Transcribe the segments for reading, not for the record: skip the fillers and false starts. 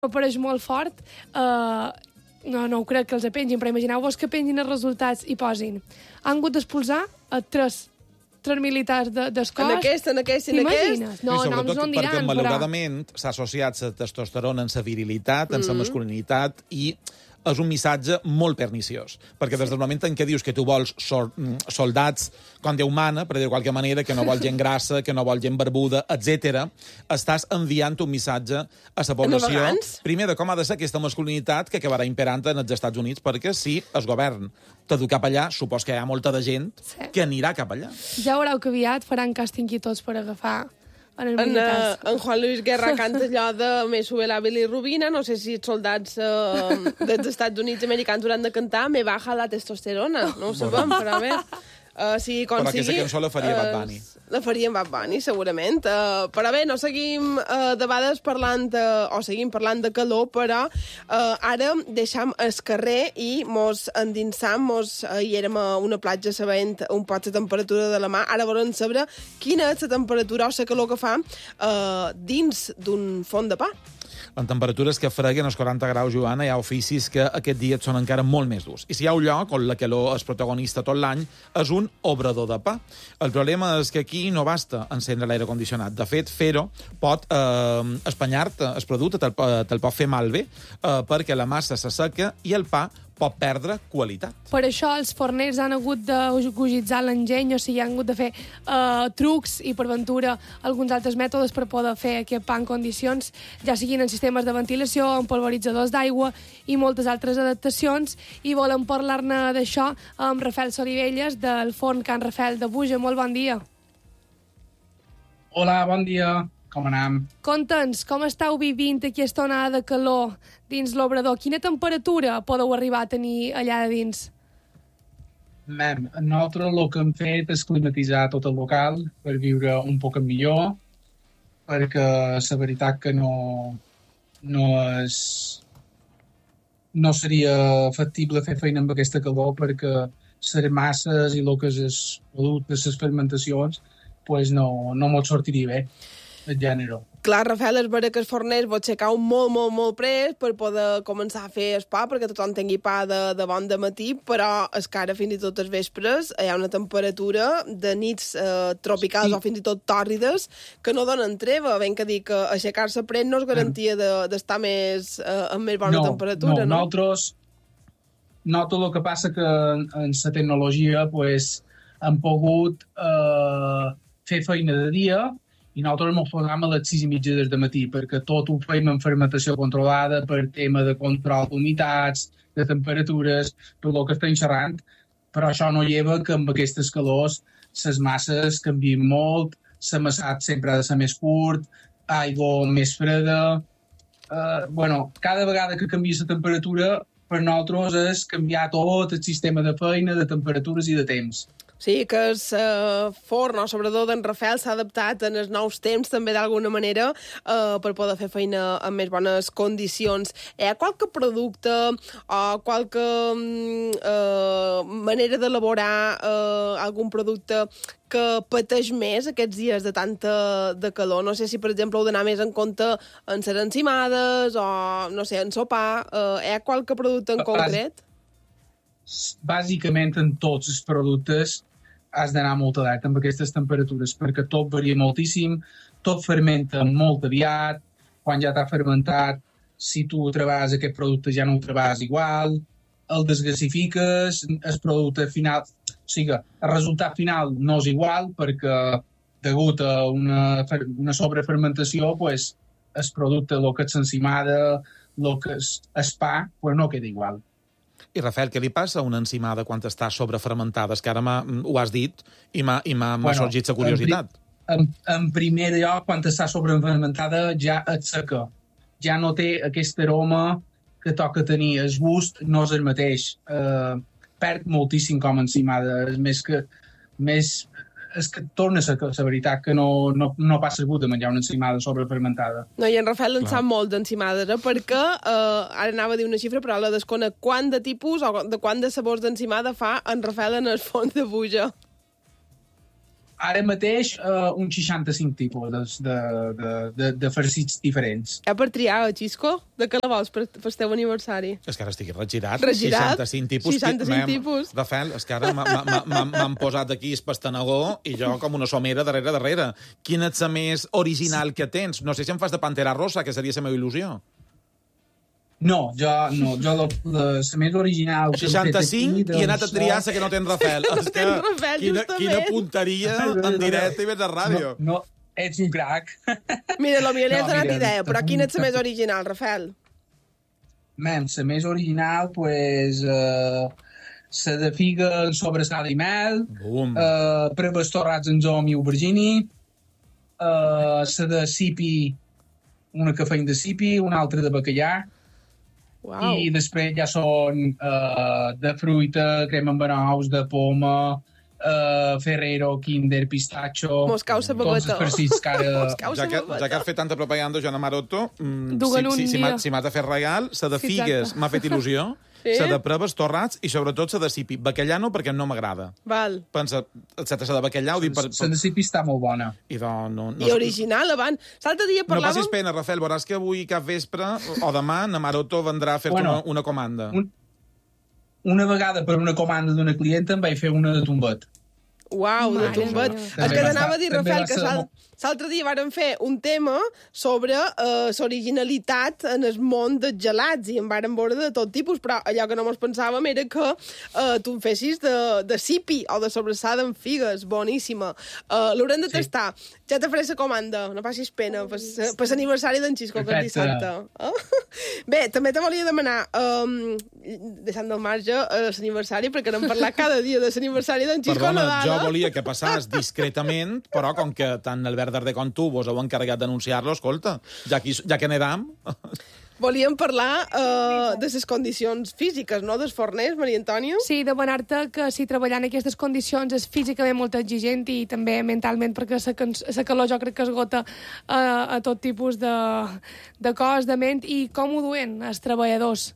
m'apareix molt fort. No ho crec que els pengin, però imagineu-vos que pengin els resultats i posin. Han hagut d'expulsar a tres militars del cos. En aquest. No ens ho en diran, perquè malauradament s'ha associat la testosterona amb la virilitat, amb la masculinitat, i és un missatge molt perniciós. Perquè des del moment en què dius que tu vols soldats com Déu mana, per dir-ho de qualque manera, que no vol gent grassa, que no vol gent barbuda, etc., estàs enviant un missatge a la població, primer, de com ha de ser aquesta masculinitat que acabarà imperant en els Estats Units, perquè si el govern t'ha du cap allà, supos que hi ha molta de gent que anirà cap allà. Ja veureu que aviat faran càsting i tots per agafar en Juan Luis Guerra canta allò de me sube la bilirrubina, no sé si els soldats dels Estats Units americans hauran de cantar me baja la testosterona, no ho sabem, però a veure... Però aquesta cançó la faria Bad Bunny. La faria Bad Bunny, segurament. Però bé, no seguim de vegades parlant seguim parlant de calor, però ara deixam el carrer i mos endinsam, hi érem a una platja sabent un poc la temperatura de la mà, ara volem saber quina és la temperatura o la calor que fa dins d'un forn de pa. En temperatures que freguen els 40 graus, Joana, hi ha oficis que aquest dia són encara molt més durs. I si hi ha un lloc on la calor és protagonista tot l'any, és un obrador de pa. El problema és que aquí no basta encendre l'aire condicionat. De fet, fer-ho pot espanyar-te el producte, te'l pot fer malbé, perquè la massa s'asseca i el pa pot perdre qualitat. Per això els forners han hagut de gogitzar l'enginy, o sigui, han hagut de fer trucs i, per ventura, alguns altres mètodes per poder fer aquest pa en condicions, ja siguin en sistemes de ventilació, en polvoritzadors d'aigua i moltes altres adaptacions. I volem parlar-ne d'això amb Rafael Solivelles, del forn Can Rafel de Buja. Molt bon dia. Hola, bon dia. Com anem? Conta'ns, com esteu vivint aquesta onada de calor dins l'obrador? Quina temperatura podeu arribar a tenir allà dins? Nosaltres el que hem fet és climatitzar tot el local per viure un poc millor, perquè la veritat que no seria factible fer feina amb aquesta calor, perquè les masses i el que és els productes, les fermentacions, pues no mos sortiria bé. El gènere. Clar, Rafael, és vera que els forners vos aixecau molt pres per poder començar a fer el pa, perquè tothom tingui pa de bon dematí, però és que ara fins i tot els vespres hi ha una temperatura de nits tropicals o fins i tot tòrrides que no donen treva. Ben que dir que aixecar-se pres no és garantia d'estar amb més bona temperatura, no? Nosaltres el que passa que en la tecnologia hem pogut fer feina de dia i nosaltres ens posam a les 6:30 del matí, perquè tot ho fem en fermentació controlada per tema de control d'humitats, de temperatures, tot el que estem xerrant, però això no lleva que amb aquestes calors les masses canvien molt, l'amassat sempre ha de ser més curt, aigua més freda... cada vegada que canvia la temperatura, per nosaltres és canviar tot el sistema de feina, de temperatures i de temps. Sí, que el forn o sobretot d'en Rafael s'ha adaptat en els nous temps també d'alguna manera per poder fer feina en més bones condicions. Hi ha qualque producte o qualque manera d'elaborar algun producte que pateix més aquests dies de tanta de calor? No sé si, per exemple, heu d'anar més en compte en les encimades o, no sé, en sopar. Hi ha qualque producte en concret? Bàsicament, en tots els productes has d'anar molt alerta amb aquestes temperatures, perquè tot varia moltíssim, tot fermenta molt aviat, quan ja t'ha fermentat, si tu treballes aquest producte ja no ho treballes igual, el desgasifiques, el producte final, o sigui, el resultat final no és igual, perquè degut a una sobrefermentació, el producte, el que és l'encimada, el que és el pa, no queda igual. I, Rafael, què li passa a una encimada quan està sobrefermentada? És que ara ho has dit i m'ha sorgit la curiositat. En primer lloc, quan està sobrefermentada ja et seca. Ja no té aquest aroma que toca tenir. El gust no és el mateix. Perd moltíssim com a encimada. És que torna a ser la veritat que no passa gust de menjar una encimada sobrefermentada. No, i en Rafael en sap molt d'encimades, perquè ara anava a dir una xifra, però la desconec. Quant de tipus o de quant de sabors d'encimada fa en Rafael en el fons de Buja? Ara mateix uns 65 tipus de farcits diferents. Ja per triar, Xisco? De què la vols per el teu aniversari? És que ara estic regirat. Regirat? 65 tipus. 65 tipus. Rafael, és que ara m'han posat aquí el pastanagó i jo com una somera darrere. Quina és la més original que tens? No sé si em fas de Pantera Rosa, que seria la meva il·lusió. No, la més original... 65 i he anat a triar la que no tens Rafael. No tens Rafael, justament. Quina punteria en directe i vés a ràdio. No, ets un crac. Mira, potser li has donat idea, però quina és la més original, Rafael? La més original, pues... la de figa en sobrassada i mel, preves torrats en zom i aubergini, la de sipi, una cafeïna de sipi, una altra de bacallà. Wow. I després ja són de fruita, crema amb banous, de poma, Ferrero, Kinder, Pistacho... Moscau sabagota. Tots els farcits que ara... Ja que has fet tanta propaganda, Joana Maroto, si m'has de fer regal, la de figues m'ha fet il·lusió, la de preves, torrats i sobretot la de sipi. Bacallà no, perquè no m'agrada. Val. Pensa, la de bacallà ho dic per... La de sipi està molt bona. I original, abans. L'altre dia parlàvem... No passis pena, Rafael, veuràs que avui cap vespre o demà na Maroto vendrà a fer-te una comanda. Una vegada per una comanda d'una clienta em vaig fer una de tombet. Uau, de tombet. És que t'anava a dir, Rafael, que l'altre dia vàrem fer un tema sobre l'originalitat en el món dels gelats i en vàrem veure de tot tipus, però allò que no mos pensàvem era que tu en fessis de sipi o de sobrassada amb figues, boníssima. L'haurem de tastar. Ja te faré la comanda, no passis pena, per l'aniversari d'en Xisco, que és dissabte. Bé, també te volia demanar, deixant del marge l'aniversari, perquè n'hem parlat cada dia de l'aniversari d'en Xisco a Nadal. Jo volia que passàs discretament, però com que tant Albert Darder com tu vos heu encarregat d'anunciar-lo, escolta, ja que n'edam... Volíem parlar de les condicions físiques, no?, dels forners, Maria Antònia? Sí, demanar-te que si treballar en aquestes condicions és físicament molt exigent i també mentalment, perquè la calor jo crec que esgota a tot tipus de cos, de ment, i com ho duen els treballadors?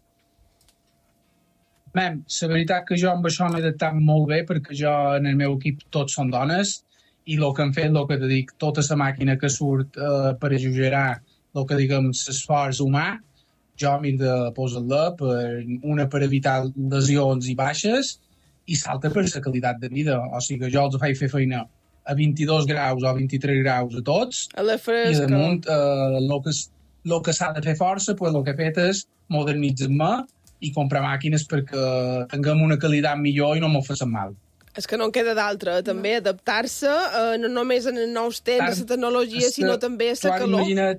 La veritat que jo amb això m'he adaptat molt bé, perquè jo en el meu equip tots són dones, i el que hem fet, el que te dic, tota la màquina que surt per exagerar el que diguem l'esforç humà, jo m'he de posar-la per evitar lesions i baixes i s'altra per la qualitat de vida. O sigui que jo els faig fer feina a 22 graus o 23 graus a tots. A la fresca. I damunt el que s'ha de fer força, pues, el que he fet és modernitzar-me i comprar màquines perquè tinguem una qualitat millor i no m'ho facin mal. És que no en queda d'altra, també, adaptar-se no només en els nous temps, la tecnologia, sinó també a la calor. Imagina't,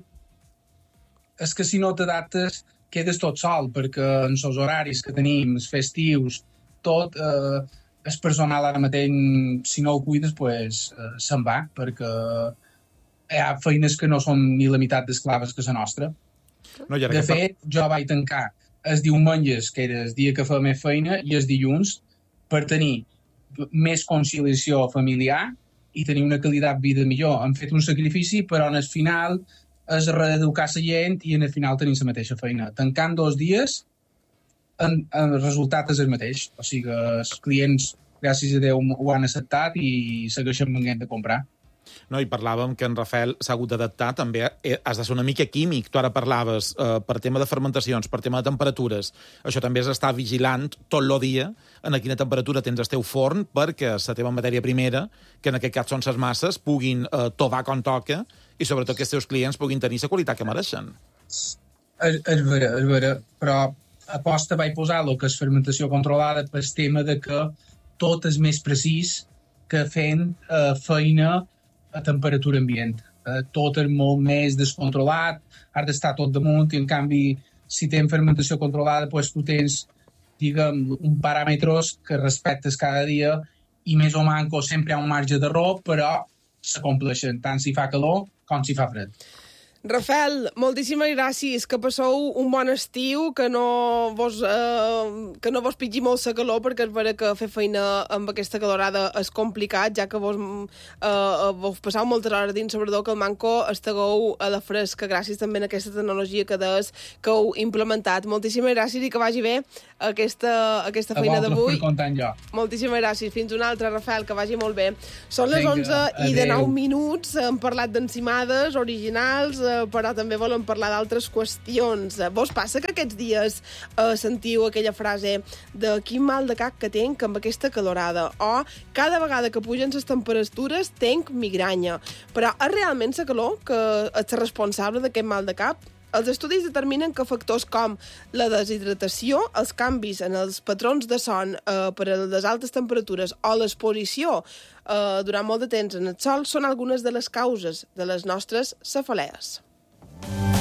és que si no t'adaptes quedes tot sol, perquè en els horaris que tenim, els festius, tot, el personal ara mateix, si no ho cuides, pues, se'n va, perquè hi ha feines que no són ni la meitat d'esclaves que la nostra. No, de fet, jo vaig tancar els diumenges, que era el dia que feia més feina, i els dilluns, per tenir més conciliació familiar i tenir una qualitat de vida millor. Hem fet un sacrifici, però en el final és reeducar la gent i en el final tenim la mateixa feina. Tancant 2 dies, el resultat és el mateix. O sigui que els clients, gràcies a Déu, ho han acceptat i segueixen venint de comprar. No, i parlàvem que en Rafael s'ha hagut d'adaptar, també has de ser una mica químic. Tu ara parlaves per tema de fermentacions, per tema de temperatures. Això també és estar vigilant tot el dia en a quina temperatura tens el teu forn perquè la teva matèria primera, que en aquest cas són les masses, puguin tovar com toca i sobretot que els teus clients puguin tenir la qualitat que mereixen. És vera, però a posta vaig posar el que és fermentació controlada pel tema de que tot és més precís que fent feina a temperatura ambient. Tot és molt més descontrolat, has d'estar tot damunt, i en canvi, si tens fermentació controlada, doncs tu tens, diguem, un paràmetres que respectes cada dia i més o menys sempre hi ha un marge d'error, però s'acompleixen, tant si fa calor com si fa fred. Rafael, moltíssimes gràcies, que passeu un bon estiu, que no vos pitgi molt la calor, perquè és vera que fer feina amb aquesta calorada és complicat, ja que vos passeu moltes hores dins, sobretot que el manco estigueu a la fresca, gràcies també a aquesta tecnologia que heu implementat. Moltíssimes gràcies i que vagi bé aquesta feina d'avui. Moltíssimes gràcies. Fins una altra, Rafael, que vagi molt bé. Són les 11:09 minuts, hem parlat d'encimades originals, però també volem parlar d'altres qüestions. Vos passa que aquests dies sentiu aquella frase de quin mal de cap que tenc amb aquesta calorada, o cada vegada que pugen les temperatures tenc migranya? Però és realment la calor que és responsable d'aquest mal de cap? Els estudis determinen que factors com la deshidratació, els canvis en els patrons de son per a les altes temperatures o l'exposició durant molt de temps en el sol són algunes de les causes de les nostres cefalees.